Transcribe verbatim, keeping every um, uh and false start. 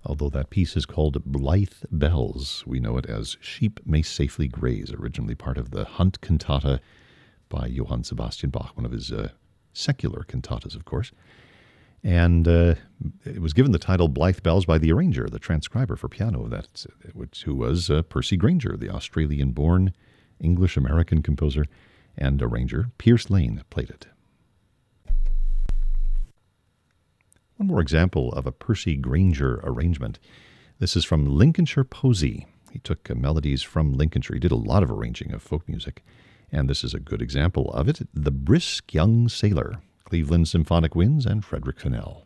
although that piece is called Blithe Bells. We know it as Sheep May Safely Graze, originally part of the Hunt Cantata by Johann Sebastian Bach, one of his uh, secular cantatas, of course. And uh, it was given the title Blithe Bells by the arranger, the transcriber for piano of that, which, who was uh, Percy Grainger, the Australian-born English-American composer and arranger. Pierce Lane played it. One more example of a Percy Grainger arrangement. This is from Lincolnshire Posy. He took uh, melodies from Lincolnshire. He did a lot of arranging of folk music, and this is a good example of it. The Brisk Young Sailor, Cleveland Symphonic Winds, and Frederick Fennell.